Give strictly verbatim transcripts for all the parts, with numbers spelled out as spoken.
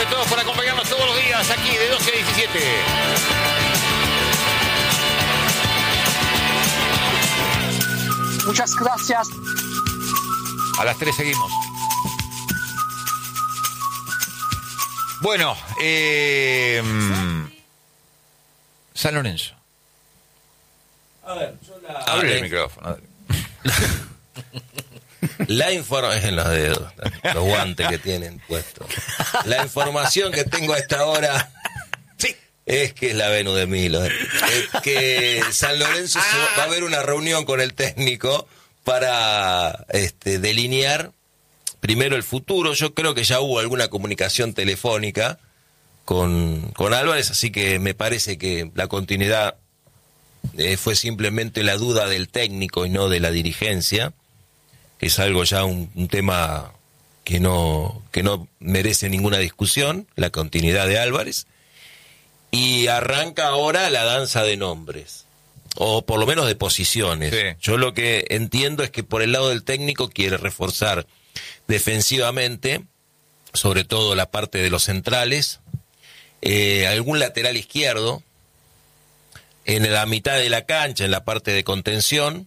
a todos por acompañarnos todos los días aquí de doce a diecisiete. Muchas gracias. A las tres seguimos. Bueno, eh, San Lorenzo. A ver, yo la... Abre el micrófono. La información en los dedos, los guantes que tienen puestos. La información que tengo a esta hora sí. es que es la Venus de Milo. Es que San Lorenzo se va, va a haber una reunión con el técnico para este, delinear primero el futuro. Yo creo que ya hubo alguna comunicación telefónica con, con Álvarez, así que me parece que la continuidad eh, fue simplemente la duda del técnico y no de la dirigencia. Es algo ya un, un tema que no que no merece ninguna discusión, la continuidad de Álvarez. Y arranca ahora la danza de nombres, o por lo menos de posiciones. Sí. Yo lo que entiendo es que por el lado del técnico quiere reforzar defensivamente, sobre todo la parte de los centrales, eh, algún lateral izquierdo, en la mitad de la cancha, en la parte de contención,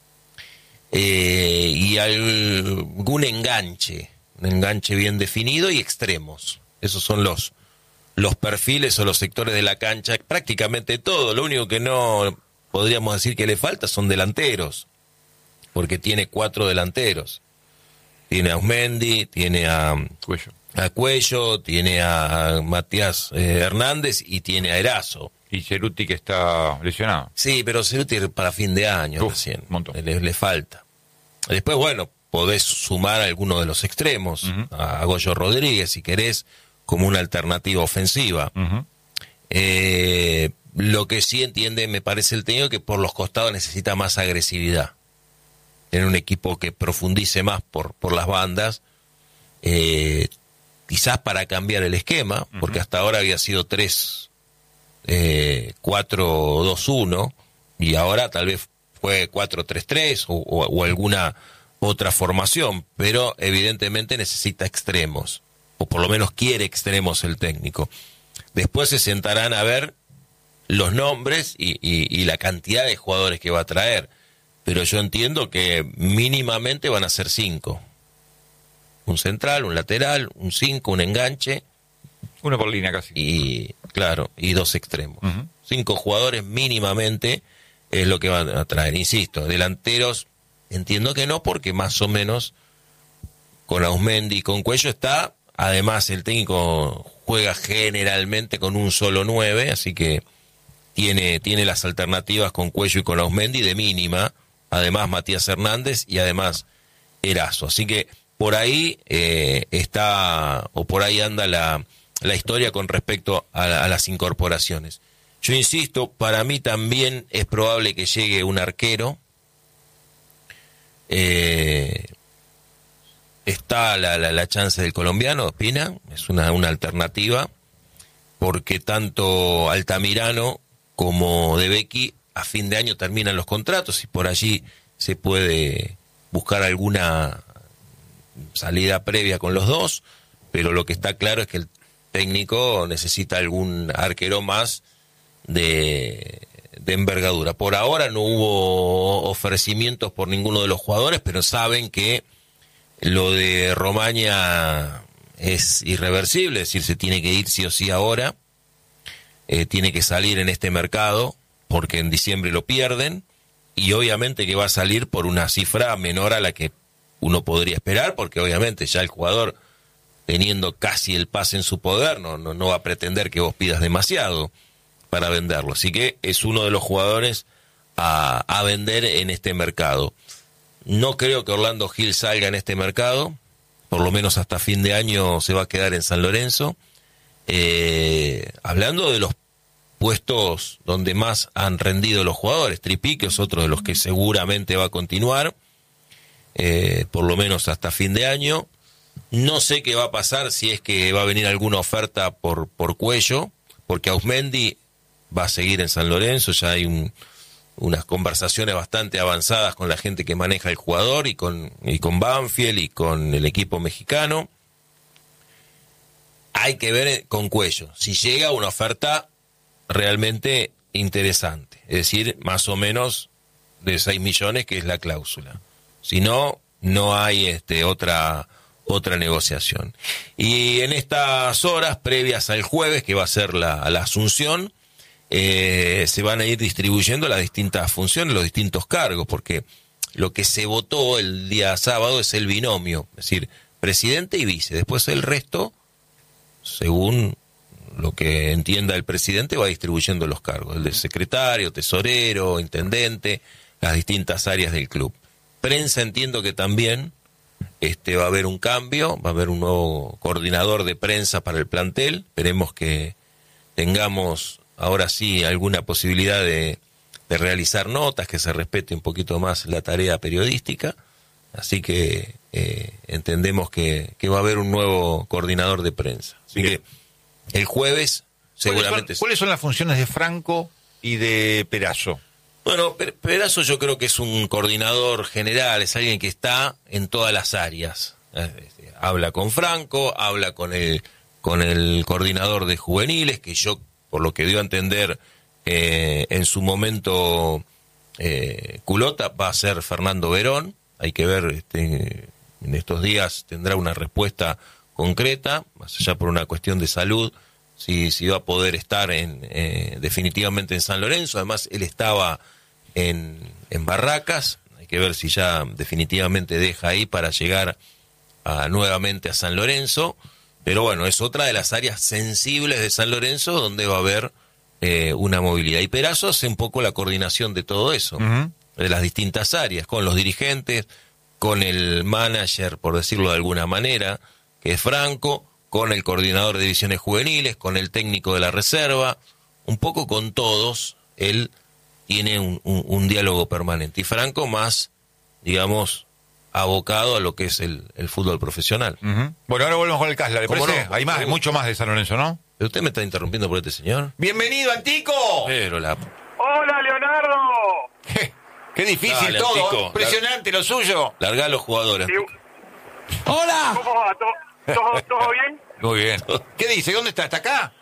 Eh, y algún enganche, un enganche bien definido y extremos. Esos son los, los perfiles o los sectores de la cancha, prácticamente todo. Lo único que no podríamos decir que le falta son delanteros, porque tiene cuatro delanteros. Tiene a Ausmendi, tiene a Cuello, a Cuello tiene a Matías eh, Hernández y tiene a Erazo. Y Ceruti que está lesionado. Sí, pero Ceruti para fin de año Uf, recién. Le, le falta. Después, bueno, podés sumar a alguno de los extremos, uh-huh. a Goyo Rodríguez, si querés, como una alternativa ofensiva. Uh-huh. Eh, lo que sí entiende, me parece el técnico, que por los costados necesita más agresividad. Tener un equipo que profundice más por, por las bandas, eh, quizás para cambiar el esquema, uh-huh. porque hasta ahora había sido tres... Eh, cuatro dos uno y ahora tal vez fue cuatro tres tres o, o, o alguna otra formación, pero evidentemente necesita extremos, o por lo menos quiere extremos el técnico. Después se sentarán a ver los nombres y, y, y la cantidad de jugadores que va a traer, pero yo entiendo que mínimamente van a ser cinco: un central, un lateral, un cinco, un enganche, uno por línea casi. Y claro, y dos extremos. Uh-huh. Cinco jugadores mínimamente es lo que van a traer. Insisto, delanteros, entiendo que no, porque más o menos con Ausmendi y con Cuello está. Además, el técnico juega generalmente con un solo nueve, así que tiene, tiene las alternativas con Cuello y con Ausmendi de mínima. Además, Matías Hernández y además Erazo. Así que por ahí eh, está, o por ahí anda la... la historia con respecto a, a las incorporaciones. Yo insisto, para mí también es probable que llegue un arquero. Eh, está la, la, la chance del colombiano, Ospina, es una, una alternativa, porque tanto Altamirano como De Becchi a fin de año terminan los contratos y por allí se puede buscar alguna salida previa con los dos, pero lo que está claro es que el técnico necesita algún arquero más de, de envergadura. Por ahora no hubo ofrecimientos por ninguno de los jugadores, pero saben que lo de Romaña es irreversible, es decir, se tiene que ir sí o sí ahora, eh, tiene que salir en este mercado, porque en diciembre lo pierden, y obviamente que va a salir por una cifra menor a la que uno podría esperar, porque obviamente ya el jugador, teniendo casi el pase en su poder, no, no, no va a pretender que vos pidas demasiado para venderlo. Así que es uno de los jugadores a, a vender en este mercado. No creo que Orlando Gil salga en este mercado, por lo menos hasta fin de año se va a quedar en San Lorenzo. Eh, hablando de los puestos donde más han rendido los jugadores, Tripí, que es otro de los que seguramente va a continuar, eh, por lo menos hasta fin de año. No sé qué va a pasar, si es que va a venir alguna oferta por, por Cuello, porque Ausmendi va a seguir en San Lorenzo, ya hay un, unas conversaciones bastante avanzadas con la gente que maneja el jugador y con, y con Banfield y con el equipo mexicano. hay que ver con Cuello si llega una oferta realmente interesante, es decir, más o menos de seis millones, que es la cláusula. Si no, no hay este, otra, otra negociación. Y en estas horas previas al jueves, que va a ser la, la asunción, eh, se van a ir distribuyendo las distintas funciones, los distintos cargos, porque lo que se votó el día sábado es el binomio, es decir, presidente y vice. Después el resto, según lo que entienda el presidente, va distribuyendo los cargos, el de secretario, tesorero, intendente, las distintas áreas del club. Prensa, entiendo que también este, va a haber un cambio, va a haber un nuevo coordinador de prensa para el plantel. Esperemos que tengamos ahora sí alguna posibilidad de, de realizar notas, que se respete un poquito más la tarea periodística. Así que eh, entendemos que, que va a haber un nuevo coordinador de prensa. Así Bien. que el jueves seguramente... ¿Cuáles son, ¿Cuáles son las funciones de Franco y de Perazo? Bueno, Perazo yo creo que es un coordinador general, es alguien que está en todas las áreas. Eh, habla con Franco, habla con el, con el coordinador de juveniles, que yo, por lo que dio a entender, eh, en su momento eh, culota va a ser Fernando Verón. Hay que ver, este, en estos días tendrá una respuesta concreta, más allá por una cuestión de salud, si, si va a poder estar en, eh, definitivamente en San Lorenzo. Además, él estaba en, en Barracas, hay que ver si ya definitivamente deja ahí para llegar a, nuevamente a San Lorenzo, pero bueno, es otra de las áreas sensibles de San Lorenzo donde va a haber eh, una movilidad. Y Perazo hace un poco la coordinación de todo eso, uh-huh. de las distintas áreas, con los dirigentes, con el manager, por decirlo de alguna manera, que es Franco, con el coordinador de divisiones juveniles, con el técnico de la reserva, un poco con todos. Él tiene un, un, un diálogo permanente. Y Franco más, digamos, abocado a lo que es el, el fútbol profesional. Uh-huh. Bueno, ahora volvemos con el Casla, ¿le parece? No? Hay más, hay mucho más de San Lorenzo, ¿no? ¿Pero usted me está interrumpiendo por este señor? ¡Bienvenido, Antico! Pero la... ¡Hola, Leonardo! ¡Qué, qué difícil! Dale, todo! Antico. Impresionante lo suyo. Largá a los jugadores. Sí. ¡Hola! ¿Cómo va? ¿Todo, todo, todo bien? Muy bien. ¿Qué dice? ¿Dónde está? ¿Está acá?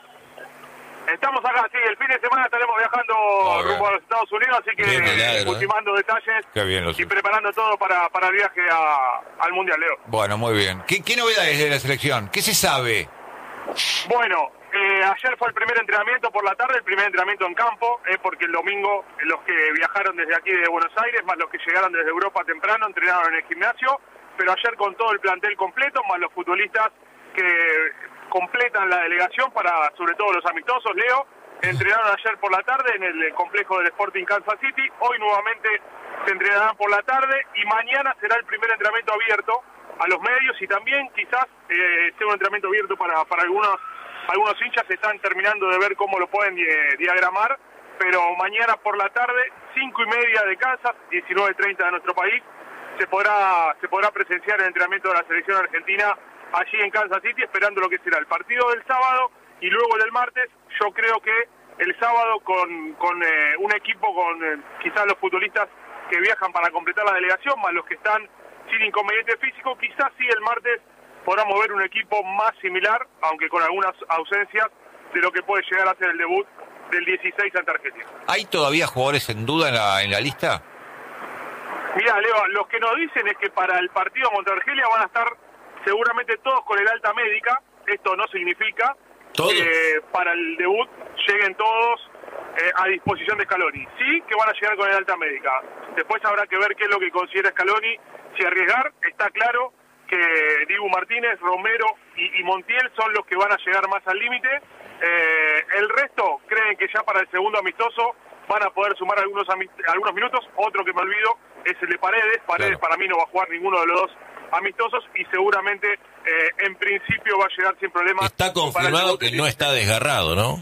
Estamos acá, sí. El fin de semana estaremos viajando Oh, rumbo a los Estados Unidos, así que Qué milagro, ultimando ¿eh? detalles Qué bien lo y suyo. preparando todo para, para el viaje a, al Mundial, Leo. Bueno, muy bien. ¿Qué, qué novedades de la selección? ¿Qué se sabe? Bueno, eh, ayer fue el primer entrenamiento por la tarde, el primer entrenamiento en campo, eh, porque el domingo eh, los que viajaron desde aquí de Buenos Aires, más los que llegaron desde Europa temprano, entrenaron en el gimnasio, pero ayer con todo el plantel completo, más los futbolistas que completan la delegación para, sobre todo los amistosos, Leo, entrenaron ayer por la tarde en el complejo del Sporting Kansas City, hoy nuevamente se entrenarán por la tarde y mañana será el primer entrenamiento abierto a los medios y también quizás eh, sea un entrenamiento abierto para, para algunos algunos hinchas que están terminando de ver cómo lo pueden eh, diagramar, pero mañana por la tarde, cinco y media de Kansas, diecinueve treinta de nuestro país, se podrá se podrá presenciar el entrenamiento de la selección argentina allí en Kansas City, esperando lo que será el partido del sábado y luego del martes. Yo creo que el sábado con, con eh, un equipo con eh, quizás los futbolistas que viajan para completar la delegación, más los que están sin inconveniente físico, quizás sí el martes podamos ver un equipo más similar, aunque con algunas ausencias, de lo que puede llegar a ser el debut del dieciséis ante Argentina. ¿Hay todavía jugadores en duda en la, en la lista? Mira, Leo, los que nos dicen es que para el partido contra Argelia van a estar seguramente todos con el alta médica. Esto no significa ¿Todos? que para el debut lleguen todos eh, a disposición de Scaloni. Sí que van a llegar con el alta médica. Después habrá que ver qué es lo que considera Scaloni, si arriesgar. Está claro que Dibu Martínez, Romero y, y Montiel son los que van a llegar más al límite. Eh, el resto creen que ya para el segundo amistoso van a poder sumar algunos algunos minutos. Otro que me olvido es el de Paredes. Paredes claro. Para mí no va a jugar ninguno de los dos amistosos y seguramente eh, en principio va a llegar sin problemas. Está confirmado que no está desgarrado, ¿no?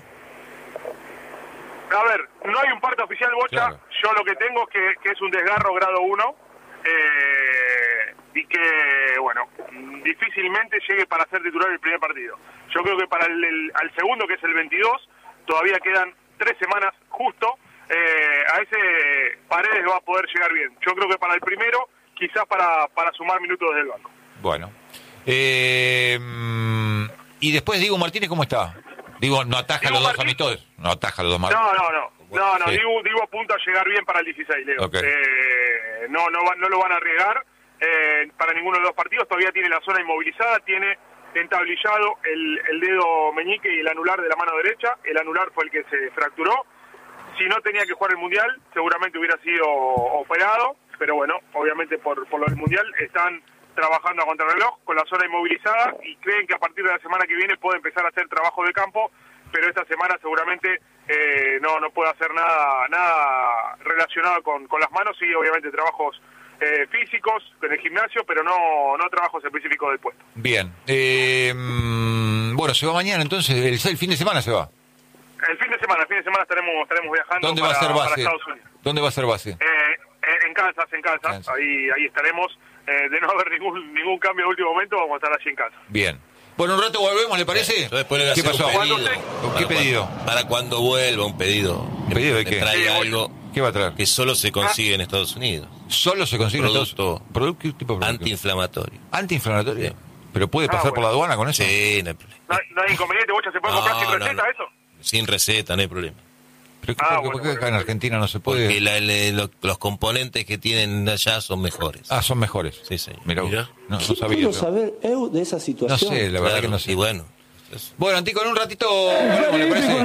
A ver, no hay un parte oficial, Bocha. Claro. Yo lo que tengo es que, que es un desgarro grado uno eh, y que, bueno, difícilmente llegue para ser titular el primer partido. Yo creo que para el, el al segundo, que es el veintidós, todavía quedan tres semanas justo. Eh, a ese Paredes va a poder llegar bien. Yo creo que para el primero, quizás para, para sumar minutos desde el banco. Bueno. Eh, y después Diego Martínez, ¿cómo está? Digo, no ataja Diego los dos Martín- amistosos. No ataja los dos Martínez. No, no, no. No, no, Sí. Diego, Diego apunta a llegar bien para el dieciséis, Leo. Ok. Eh, no, no, va- no lo van a arriesgar eh, para ninguno de los dos partidos. Todavía tiene la zona inmovilizada, tiene entablillado el, el dedo meñique y el anular de la mano derecha. El anular fue el que se fracturó. Si no tenía que jugar el Mundial, seguramente hubiera sido operado. Pero bueno, obviamente por, por lo del Mundial están trabajando a contrarreloj con la zona inmovilizada y creen que a partir de la semana que viene puede empezar a hacer trabajo de campo, pero esta semana seguramente eh, no no puede hacer nada nada relacionado con, con las manos, sí, obviamente trabajos eh, físicos en el gimnasio, pero no no trabajos específicos del puesto. Bien. Eh, mm, bueno, se va mañana entonces, el, el fin de semana se va. El fin de semana, el fin de semana estaremos estaremos viajando ¿Dónde para, va a ser para base? Estados Unidos. ¿Dónde va a ser base? Eh, en Kansas, en Kansas, Kansas. ahí ahí estaremos. Eh, de no haber ningún ningún cambio de último momento, vamos a estar allí en casa. Bien. Bueno, un rato volvemos, ¿le parece? Yo después le voy a ¿Qué hacer pasó? un pedido. ¿Qué Para pedido? cuando- para cuando vuelva, un pedido. ¿Un pedido de Que qué? traiga Sí, algo ¿Qué va a traer? que solo se consigue en Estados Unidos. Solo se consigue en Producto Estados- ¿Producto? ¿Qué tipo de producto? Antiinflamatorio. ¿Antiinflamatorio? Sí. ¿Pero puede Ah, pasar por bueno. la aduana con eso? Sí, no hay problema. No, hay- no hay inconveniente, Bocha, ¿se puede No, comprar sin no, receta no. eso? Sin receta, no hay problema. ¿Pero qué, Ah, por qué- bueno, por qué acá bueno, en bueno. Argentina no se puede? Porque la- le- lo- los componentes que tienen allá son mejores. Ah, son mejores. Sí, señor. Mirá vos. Mirá. No, no ¿Qué sabía puedo yo. saber eu de esa No situación? sé, la verdad Claro, que no sé. Y bueno, es- Bueno, Antico, en un ratito volvemos, ¿le parece?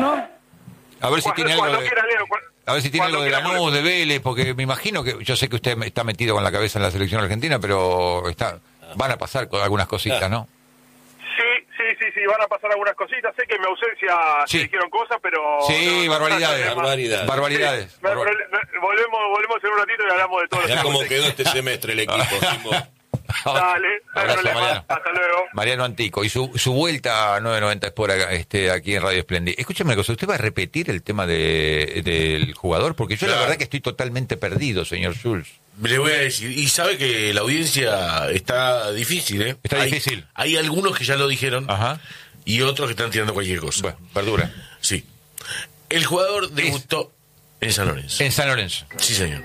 A ver si Cuando, tiene algo cuando de... quiera, Leo. cu- A ver si tiene cuando algo de quiera, Lanús, de Vélez, porque me imagino que... Yo sé que usted está metido con la cabeza en la selección argentina, pero está van a pasar con algunas cositas, ¿no? Sí, sí, sí, sí, van a pasar algunas cositas. Sé que en mi ausencia Sí. se dijeron cosas, pero... Sí, no, no, barbaridades. no, no, no, barbaridades. Barbaridades. Sí, no hay problema, no, volvemos, volvemos en un ratito y hablamos de todo. Mirá cómo quedó este semestre el equipo. Simbo. Dale, no hay Abrazo, problema. Mariano. Hasta luego. Mariano Antico. Y su, su vuelta a nueve noventa Sport acá, este, aquí en Radio Esplendid. Escúchame una cosa, ¿usted va a repetir el tema de, del jugador? Porque yo la Claro. verdad que estoy totalmente perdido, señor Schulz. Le voy a decir, y sabe que la audiencia está difícil, ¿eh? Está Hay- difícil. Hay algunos que ya lo dijeron Ajá. y otros que están tirando cualquier cosa. Bueno, verdura. Sí. El jugador debutó en San Lorenzo. En San Lorenzo. Sí, señor.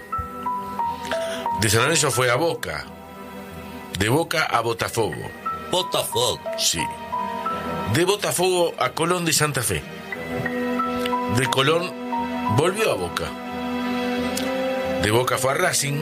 De San Lorenzo fue a Boca. De Boca a Botafogo. Botafogo. Sí. De Botafogo a Colón de Santa Fe. De Colón volvió a Boca. De Boca fue a Racing.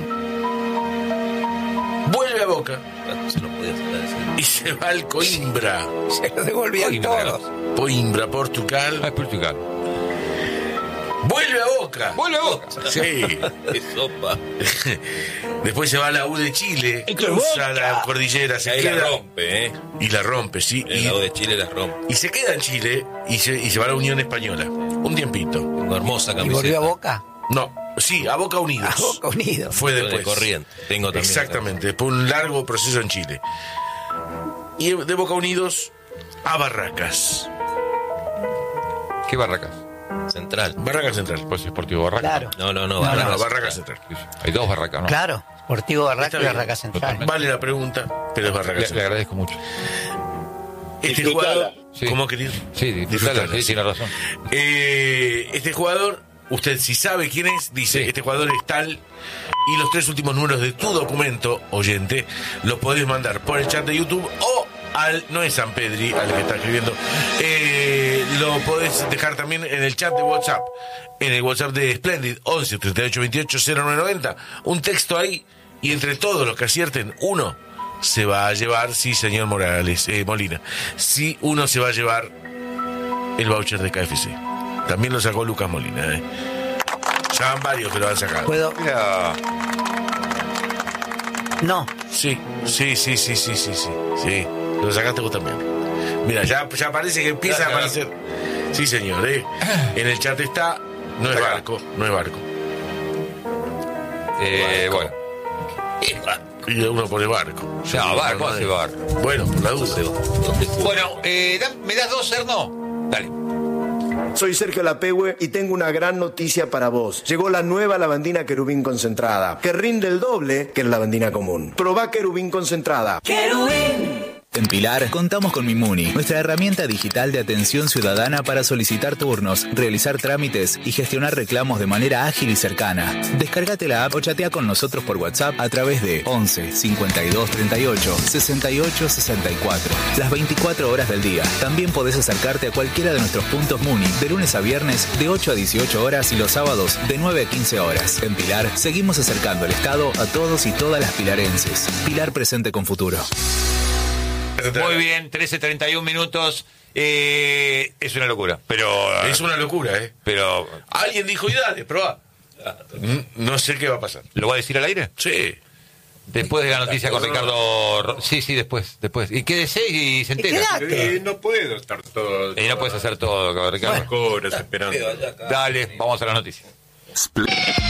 Vuelve a Boca Se lo podía sacar así. y se va al Coimbra. Se lo devolvían Coimbra. todos. Coimbra, Ah, Portugal. es Portugal. Vuelve a Boca. ¡Vuelve a Boca! Sí. Qué sopa. Después se va a la U de Chile. Cruza la cordillera, Y se ahí la queda. rompe, ¿eh? Y la rompe, sí. El Y, lado de Chile la rompe. y se queda en Chile y se, y se va a la Unión Española. Un tiempito. Una hermosa ¿Y camiseta. volvió a Boca? No, sí, a Boca Unidos. A Boca Unido. Fue Fue después. de Corriente. Tengo también. Exactamente, después de un largo proceso en Chile. Y de Boca Unidos a Barracas. ¿Qué Barracas? Central. Barracas Central. Pues Sportivo Barracas. Claro. No, no, no. No, No, no, Barracas Barracas Central. Central. Sí, sí. Hay dos Barracas, ¿no? Claro. Sportivo Barraca Está y bien. Barraca Central. Totalmente. Vale la pregunta, pero es Barracas Le, le Central. agradezco mucho. Este Disfrutala. jugador, Sí. ¿cómo querido? Sí, disfrutala, Disfrutala, sí, sí. tiene razón. Eh, este jugador, usted si sabe quién es, dice, Sí. este jugador es tal, y los tres últimos números de tu documento, oyente, los podés mandar por el chat de YouTube o al, no es San Pedri, al que está escribiendo, eh, lo podés dejar también en el chat de WhatsApp, en el WhatsApp de Splendid, once treinta y ocho veintiocho cero nueve noventa, un texto ahí, y entre todos los que acierten, uno se va a llevar, sí señor Morales, eh, Molina, sí uno se va a llevar el voucher de K F C. También lo sacó Lucas Molina, ¿eh? Ya van varios que lo han sacado. ¿Puedo? Mira, No. Sí, sí, sí, sí, sí, sí, sí. Sí, lo sacaste vos también. Mira, ya, ya parece que empieza a aparecer. Sí, señor, ¿eh? En el chat está. No es barco, no es barco. eh, bueno. Y uno pone barco. Yo No, digo, barco, no, hace no, barco. Bueno, por la duda. Bueno, eh, da- ¿me das dos, Cerno? Dale. Soy Sergio Lapehue y tengo una gran noticia para vos. Llegó la nueva lavandina querubín concentrada, que rinde el doble que la lavandina común. Probá querubín concentrada. Querubín, En Pilar, contamos con Mimuni, nuestra herramienta digital de atención ciudadana para solicitar turnos, realizar trámites y gestionar reclamos de manera ágil y cercana. Descárgate la app o chatea con nosotros por WhatsApp a través de once cincuenta y dos treinta y ocho sesenta y ocho sesenta y cuatro. Las veinticuatro horas del día. También podés acercarte a cualquiera de nuestros puntos Muni de lunes a viernes de ocho a dieciocho horas y los sábados de nueve a quince horas. En Pilar, seguimos acercando el Estado a todos y todas las pilarenses. Pilar presente con futuro. Muy bien, trece treinta y un minutos. Eh, es una locura, pero... Es una locura, ¿eh? Pero... Alguien dijo, y dale, probá. No sé qué va a pasar. ¿Lo va a decir al aire? Sí. Después de la noticia con Ricardo... Sí, sí, después, después. ¿Y quédese y se entera? Eh, no puedo estar todo... Y no puedes hacer todo, Ricardo. Horas esperando. Dale, vamos a la noticia. Split.